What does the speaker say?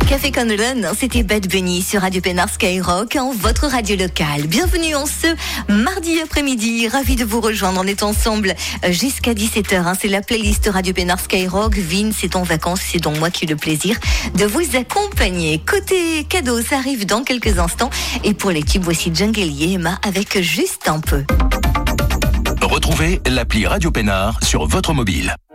Café Con Run, c'était Bad Bunny sur Radio Pénard Skyrock, votre radio locale. Bienvenue en ce mardi après-midi. Ravi de vous rejoindre. On est ensemble jusqu'à 17h. C'est la playlist Radio Pénard Skyrock. Vince est en vacances. C'est donc moi qui ai le plaisir de vous accompagner. Côté cadeau, ça arrive dans quelques instants. Et pour l'équipe, voici Jungle Emma avec Juste un peu. Retrouvez l'appli Radio Pénard sur votre mobile.